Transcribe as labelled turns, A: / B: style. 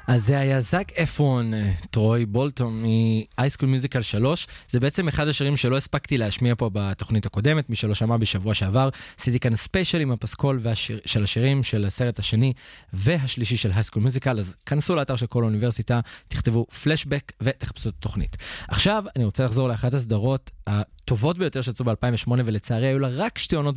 A: אז זה היה זאק אפרון, טרוי בולטון מ-High School Musical 3. זה בעצם אחד השירים שלא הספקתי להשמיע פה בתוכנית הקודמת, מי שלא שמע בשבוע שעבר. עשיתי כאן ספיישל עם הפסקול של השירים של הסרט השני והשלישי של High School Musical. אז כנסו לאתר של כל האוניברסיטה, תכתבו פלשבק ותחפשו את התוכנית. עכשיו אני רוצה לחזור לאחת הסדרות הטובות ביותר שיצאו ב-2008, ולצערי היו לה רק 2 עונות